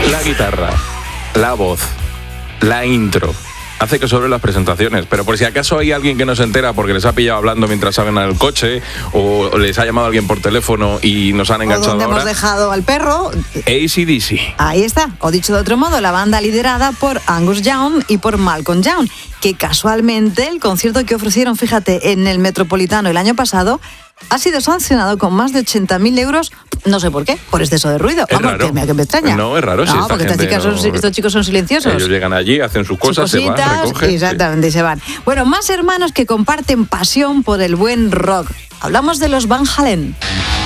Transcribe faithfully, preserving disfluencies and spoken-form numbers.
la guitarra, la voz, la intro. Hace que sobre las presentaciones, pero por si acaso hay alguien que no se entera porque les ha pillado hablando mientras salen al coche o les ha llamado alguien por teléfono y nos han enganchado o donde ahora. hemos dejado al perro. A C D C. Ahí está, o dicho de otro modo, la banda liderada por Angus Young y por Malcolm Young, que casualmente el concierto que ofrecieron, fíjate, en el Metropolitano el año pasado, ha sido sancionado con más de ochenta mil euros, no sé por qué, por exceso de ruido. Es Vamos, raro. Que me, que me extraña. No, es raro. No, si esta porque estas gente chicas son- no- estos chicos son silenciosos. Ellos llegan allí, hacen sus cosas, Sus se van, cositas, recogen. exactamente, y se van. Bueno, más hermanos que comparten pasión por el buen rock. Hablamos de los Van Halen.